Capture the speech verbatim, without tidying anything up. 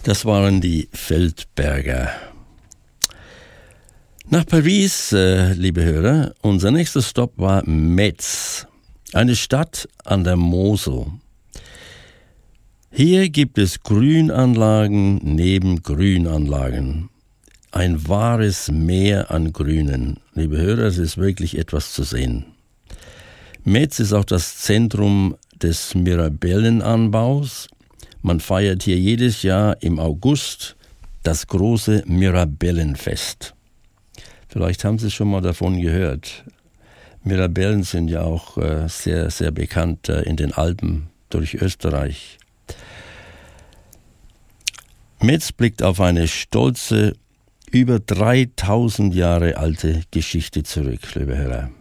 Das waren die Feldberger. Nach Paris, äh, liebe Hörer, unser nächster Stopp war Metz, eine Stadt an der Mosel. Hier gibt es Grünanlagen neben Grünanlagen. Ein wahres Meer an Grünen. Liebe Hörer, es ist wirklich etwas zu sehen. Metz ist auch das Zentrum des Mirabellenanbaus. Man feiert hier jedes Jahr im August das große Mirabellenfest. Vielleicht haben Sie schon mal davon gehört. Mirabellen sind ja auch äh, sehr, sehr bekannt äh, in den Alpen durch Österreich. Metz blickt auf eine stolze, über dreitausend Jahre alte Geschichte zurück, liebe Hörer.